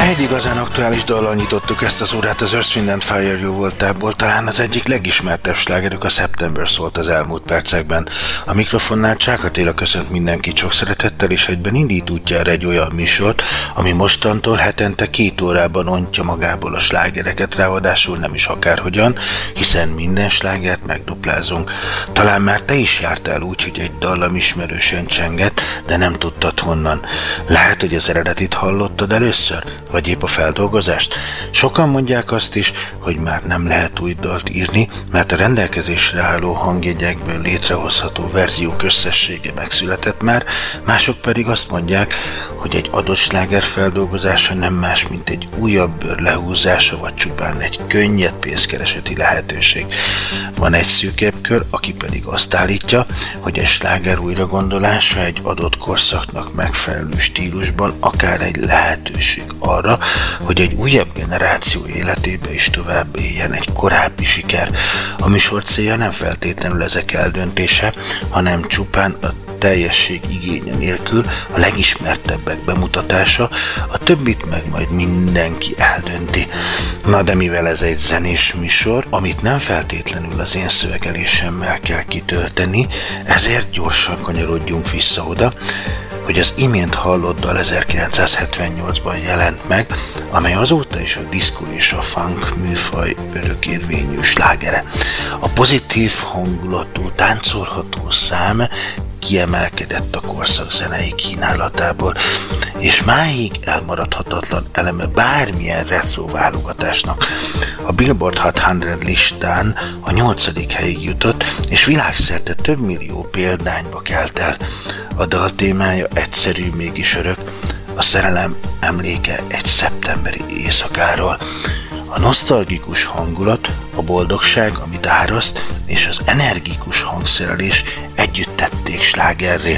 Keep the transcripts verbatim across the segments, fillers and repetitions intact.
Egy igazán aktuális dallal nyitottuk ezt az órát, az Earth, Wind and Fire jó voltából. Talán az egyik legismertebb slágerük, a September szólt az elmúlt percekben. A mikrofonnál Csák Attila köszönt mindenkit sok szeretettel, és egyben indít útjára egy olyan műsort, ami mostantól hetente két órában ontja magából a slágereket, ráadásul nem is akárhogyan, hiszen minden slágert megduplázunk. Talán már te is jártál úgy, hogy egy dallam ismerősen csengett, de nem tudtad honnan. Lehet, hogy az eredetit hallottad először, vagy épp a feldolgozást. Sokan mondják azt is, hogy már nem lehet új dalt írni, mert a rendelkezésre álló hangjegyekből létrehozható verziók összessége megszületett már, mások pedig azt mondják, hogy egy adott sláger feldolgozása nem más, mint egy újabb bőr lehúzása, vagy csupán egy könnyed pénzkereseti lehetőség. Van egy szűkebb kör, aki pedig azt állítja, hogy egy sláger újragondolása egy adott korszaknak megfelelő stílusban akár egy lehetőség arra, hogy egy újabb generáció életébe is tovább éljen egy korábbi siker. A műsor célja nem feltétlenül ezek eldöntése, hanem csupán a teljesség igénye nélkül a legismertebbek bemutatása, a többit meg majd mindenki eldönti. Na de mivel ez egy zenés műsor, amit nem feltétlenül az én szövegelésemmel kell kitölteni, ezért gyorsan kanyarodjunk vissza oda, hogy az imént hallott dal ezerkilencszázhetvennyolcban jelent meg, amely azóta is a diszkó és a funk műfaj örökérvényű slágere. A pozitív hangulatú, táncolható szám kiemelkedett a korszak zenei kínálatából, és máig elmaradhatatlan eleme bármilyen retro válogatásnak. A Billboard Hot száz listán a nyolcadik helyig jutott, és világszerte több millió példányba kelt el. A dal témája egyszerű, mégis örök, a szerelem emléke egy szeptemberi éjszakáról. A nosztalgikus hangulat, a boldogság, amit áraszt, és az energikus hangszerelés együtt tették slágerré.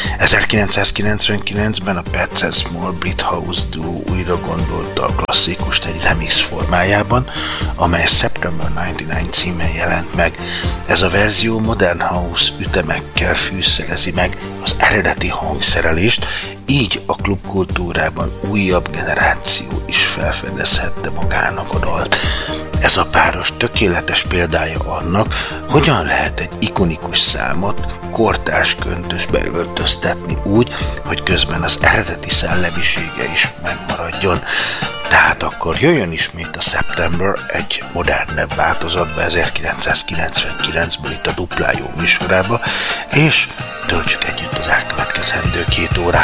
ezerkilencszázkilencvenkilencben a Pats and Small Brit House Duo újra gondolta a klasszikust egy remix formájában, amely September kilencvenkilenc címen jelent meg. Ez a verzió modern house ütemekkel fűszerezi meg az eredeti hangszerelést, így a klubkultúrában újabb generáció is felfedezhette magának a dalt. Ez a páros tökéletes példája annak, hogyan lehet egy ikonikus számot kortárs köntösbe öltöztetni úgy, hogy közben az eredeti szellemisége is megmaradjon. Tehát akkor jöjjön ismét a September egy modernebb változatba ezerkilencszázkilencvenkilencből itt a Duplá Jó műsorába, és töltsük együtt az elkövetkezendő két órát.